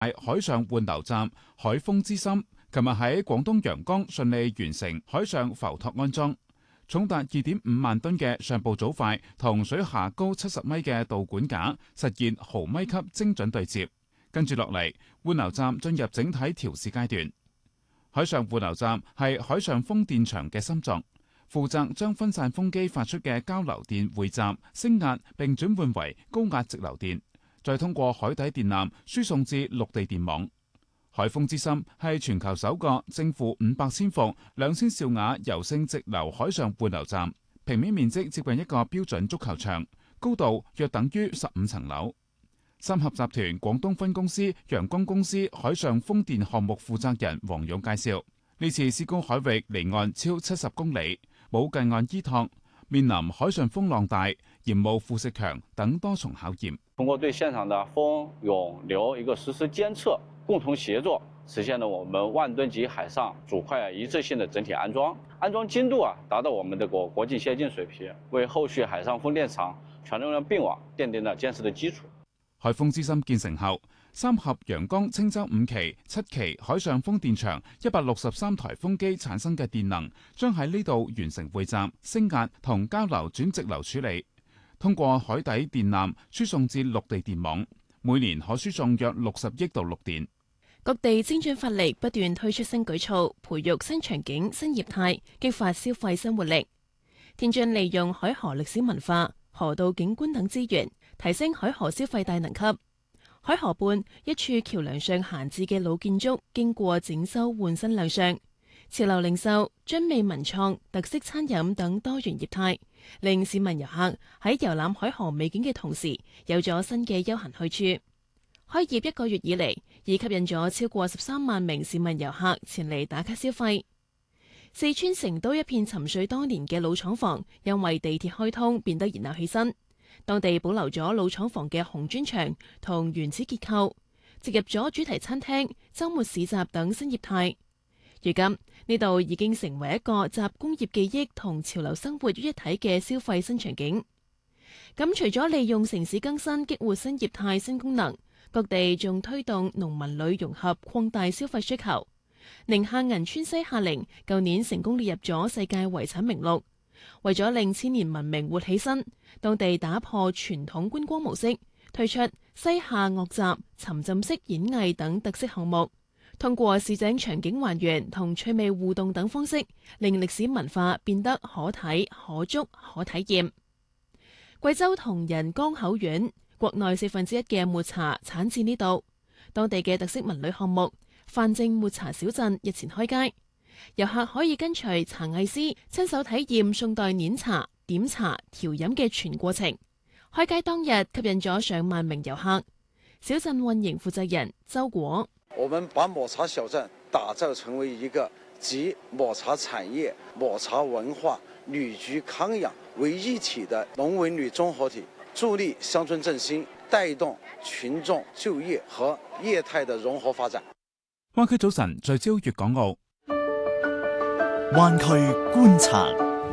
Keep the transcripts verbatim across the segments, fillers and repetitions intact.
海上換流站海豐之心，琴日喺廣東陽江順利完成海上浮托安裝，重達二點五萬噸嘅上部組塊同水下高七十米嘅導管架實現毫米級精準對接。跟住落嚟，換流站進入整體調試階段。海上換流站係海上風電場嘅心臟，負責將分散風機發出嘅交流電匯集、升壓並轉換為高壓直流電，再通過海底電纜輸送至陸地電網。海豐之心係全球首個正負五百千伏、兩千兆瓦柔性直流海上換流站，平面面積接近一個標準足球場，高度約等於十五層樓。三峽集團廣東分公司陽光公司海上風電項目負責人黃勇介紹，呢次施工海域離岸超七十公里，冇近岸依託，面臨海上風浪大、鹽霧腐蝕強等多重考驗。 通過對現場的風、湧、流一個實時監測，共同協作，實現了我們萬噸級海上主塊一致性的整體安裝，安裝精度啊達到我們的國國際先進水平，為後續海上風電場全容量並網奠定了堅實的基礎。 海豐之心建成後，三峽陽江青洲五期、七期海上風電場一百六十三台風機產生嘅電能，將喺呢度完成匯集、升壓同交流轉直流處理，通過海底電纜輸送至陸地電網，每年可輸送約六十億度綠電。 各地精準發力，不斷推出新舉措，培育新場景、新業態，激發消費新活力。田俊利用海河歷史文化、河道景觀等資源，提升海河消費大能級。海河畔一處橋梁上閒置嘅老建築，經過整修換新亮相。潮流零售、津味文創、特色餐飲等多元業態，令市民遊客喺遊覽海河美景嘅同時，有咗新嘅休閒去處。開業一個月以嚟，已吸引咗超過十三萬名市民遊客前嚟打卡消費。四川成都一片沉睡多年嘅老廠房，因為地鐵開通變得熱鬧起身。當地保留咗老廠房嘅紅磚牆同原始結構，植入咗主題餐廳、週末市集等新業態。如今呢度已經成為一個集工業記憶同潮流生活於一體嘅消費新場景。咁除咗利用城市更新激活新業態新功能，各地仲推動農民旅融合，擴大消費需求。寧夏銀川西夏陵舊年成功列入咗世界遺產名錄。為咗令千年文明活起身，當地打破傳統觀光模式，推出西夏樂集、沉浸式演藝等特色項目，通過市井場景還原同趣味互動等方式，令歷史文化變得可睇、可觸、可體驗。貴州銅仁江口縣國內四分之一嘅抹茶產自呢度，當地嘅特色文旅項目范正抹茶小鎮日前開街。遊客可以跟隨茶藝師親手體驗宋代碾茶、點茶、調飲嘅全過程。開街當日吸引咗上萬名遊客。小鎮運營負責人周果： 我們把抹茶小鎮打造成為一個集抹茶產業、抹茶文化、旅居康養為一體的農文旅綜合體，助力鄉村振興，帶動群眾就業和業態的融合發展。 灣區早晨聚焦粵港澳。 灣區觀察。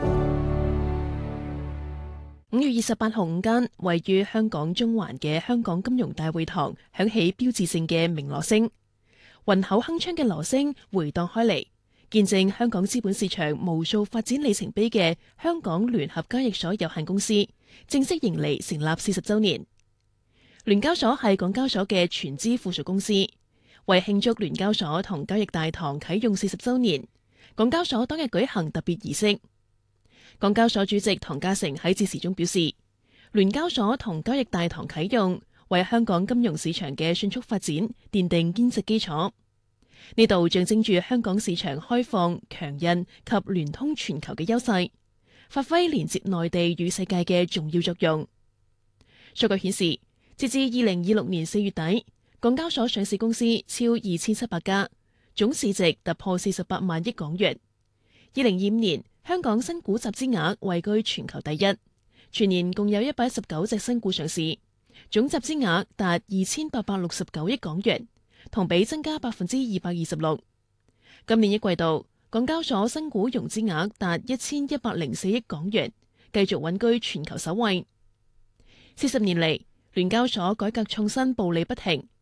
五月二十八號午間，位於香港中環嘅香港金融大會堂響起標誌性嘅鳴鑼聲，渾厚鏗鏘嘅鑼聲回盪開嚟，見證香港資本市場無數發展里程碑嘅香港聯合交易所有限公司正式迎嚟成立四十週年。聯交所係港交所嘅全資附屬公司，為慶祝聯交所同交易大堂啟用四十週年，港交所當日舉行特別儀式。港交所主席唐家成喺致辭中表示，聯交所同交易大堂啟用，為香港金融市場嘅迅速發展奠定堅實基礎。呢度象徵住香港市場開放、強韌及聯通全球嘅優勢，發揮連接內地與世界嘅重要作用。數據顯示，截至二零二六年四月底，港交所上市公司超二千七百家，總市值突破四十八萬億港元。二零二五年，香港新股集資額位居全球第一，全年共有一百一十九隻新股上市，總集資額達二千八百六十九億港元，同比增加百分之二百二十六。今年一季度，港交所新股融資額達一千一百零四億港元，繼續穩居全球首位。四十年嚟，聯交所改革創新步履不停，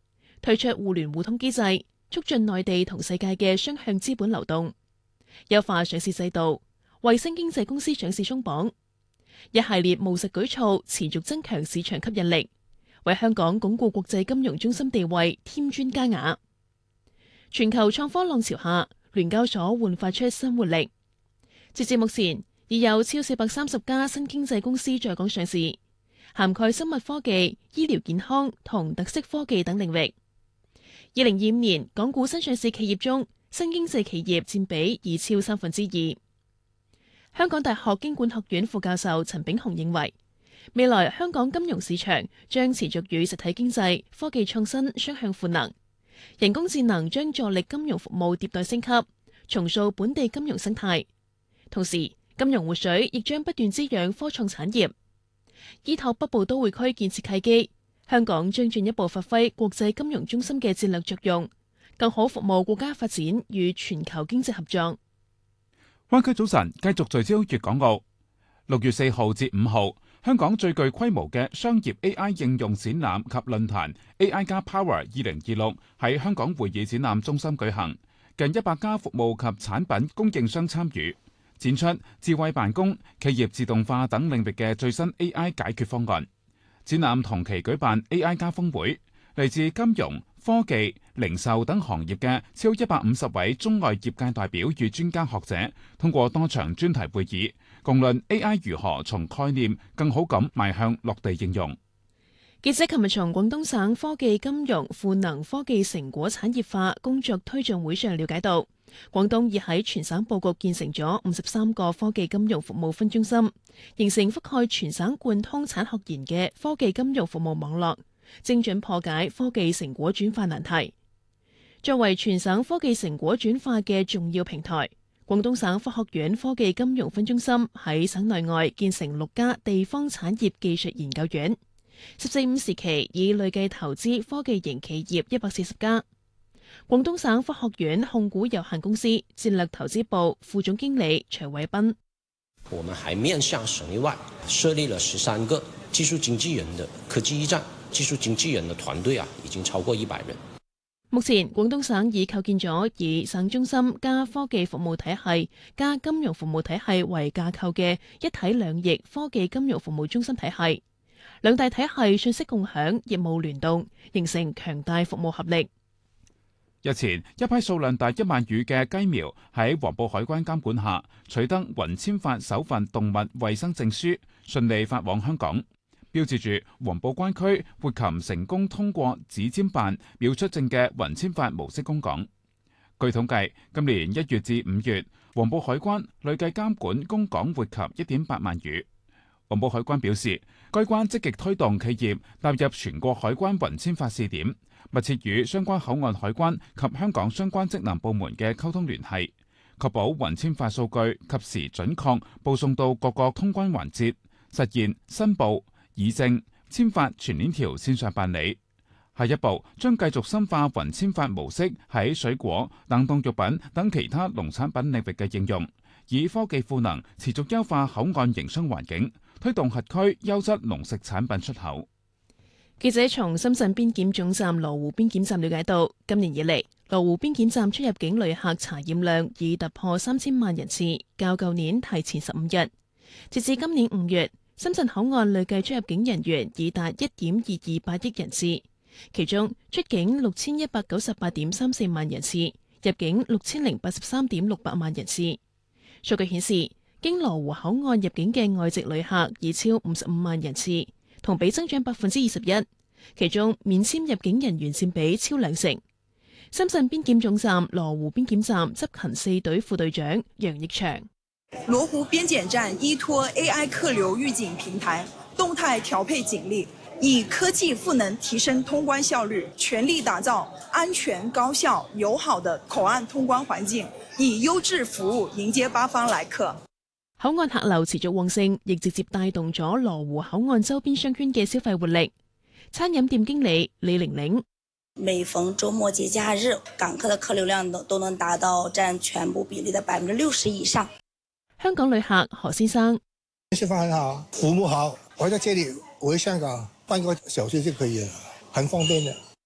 推出互聯互通機制，促進內地同世界嘅雙向資本流動，優化上市制度，為新經濟公司上市鬆綁，一系列務實舉措持續增強市場吸引力，為香港鞏固國際金融中心地位添磚加瓦。全球創科浪潮下，聯交所煥發出新活力。截至目前，已有超四百三十家新經濟公司在港上市，涵蓋生物科技、醫療健康同特色科技等領域。二零二五年，港股新上市企業中，新經濟企業佔比已超三分之二。香港大學經管學院副教授陳炳雄認為，未來香港金融市場將持續與實體經濟、科技創新雙向賦能，人工智能將助力金融服務迭代升級，重塑本地金融生態。同時，金融活水亦將不斷滋養科創產業。依託北部都會區建設契機，香港將進一步發揮國際金融中心嘅戰略作用，更好服務國家發展與全球經濟合作。 灣區早晨繼續聚焦粵港澳。六月四號至五號，香港最具規模嘅商業 A I 應用展覽及論壇 A I 加 Power 二零二六喺香港會議展覽中心舉行，近一百家服務及產品供應商參與，展出智慧辦公、企業自動化等領域嘅最新 A I 解決方案。展覽同期舉辦 A I 加峰會，嚟自金融、科技、零售等行業嘅超一百五十位中外業界代表與專家學者，通過多場專題會議，共論 A I 如何從概念更好咁邁向落地應用。 記者琴日從廣東省科技金融賦能科技成果產業化工作推進會上了解到，廣東已喺全省佈局建成咗五十三個科技金融服務分中心，形成覆蓋全省貫通產學研嘅科技金融服務網絡，精準破解科技成果轉化難題。作為全省科技成果轉化嘅重要平台，廣東省科學院科技金融分中心喺省內外建成六家地方產業技術研究院，十四五時期已累計投資科技型企業一百四十家。廣東省科學院控股有限公司戰略投資部副總經理徐偉斌： 我們還面向省內外設立了十三個技術經紀人的科技驛站，技術經紀人的團隊啊，已經超過一百人。 目前，廣東省已構建咗以省中心加科技服務體系加金融服務體系為架構嘅一體兩翼科技金融服務中心體系，兩大體系信息共享、業務聯動，形成強大服務合力。 日前，一批數量達一萬羽嘅雞苗喺黃埔海關監管下取得雲簽發首份動物衛生證書，順利發往香港，標誌住黃埔關區活禽成功通過指簽辦秒出證嘅雲簽發模式供港。據統計，今年一月至五月，黃埔海關累計監管供港活禽一點八萬羽。黃埔海關表示，該關積極推動企業納入全國海關雲簽發試點，密切與相關口岸海關及香港相關職能部門嘅溝通聯繫，確保雲簽發數據及時準確報送到各個通關環節，實現申報、議證、簽發全鏈條線上辦理。下一步將繼續深化雲簽發模式喺水果、冷凍肉品等其他農產品領域嘅應用，以科技賦能持續優化口岸營商環境，推動轄區優質農食產品出口。 記者從深圳邊檢總站羅湖邊檢站了解到，今年以嚟，羅湖邊檢站出入境旅客查驗量已突破三千萬人次，較舊年提前十五日。截至今年五月，深圳口岸累計出入境人員已達一點二二八億人次，其中出境六千一百九十八點三四萬人次，入境六千零八十三點六八萬人次。數據顯示，經羅湖口岸入境嘅外籍旅客已超五十五萬人次，同比增長百分之二十一，其中免簽入境人員佔比超兩成。深圳邊檢總站羅湖邊檢站執勤四隊副隊長楊益祥： 羅湖邊檢站依託 A I 客流預警平台，動態調配警力，以科技賦能提升通關效率，全力打造安全、高效、友好的口岸通關環境，以優質服務迎接八方來客。 口岸客流持續旺盛，亦直接帶動咗羅湖口岸周邊商圈嘅消費活力。餐飲店經理李玲玲： 每逢週末節假日，港客的客流量都都能達到佔全部比例的百分之六十以上。 香港旅客何先生： 吃飯很好，服務好，我在這裡回香港半個小時就可以了，很方便的。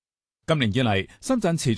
今年以嚟，深圳持續